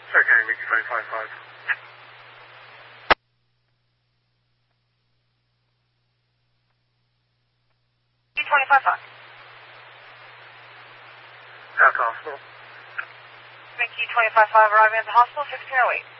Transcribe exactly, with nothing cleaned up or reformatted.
Okay, Mickey twenty-five five. twenty-five five. Out to hospital. Mickey twenty-five five arriving at the hospital, sixteen oh eight.